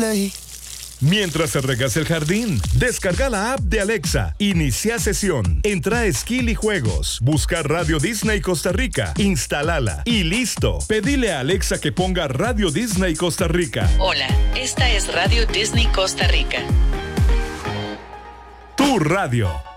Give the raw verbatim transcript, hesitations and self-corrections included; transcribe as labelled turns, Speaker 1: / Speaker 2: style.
Speaker 1: Play.
Speaker 2: Mientras se regas el jardín, descarga la app de Alexa, inicia sesión, entra a Skill y Juegos, busca Radio Disney Costa Rica, instalala y listo. Pedile a Alexa que ponga Radio Disney Costa Rica.
Speaker 3: Hola, esta es Radio Disney Costa Rica.
Speaker 2: Tu radio.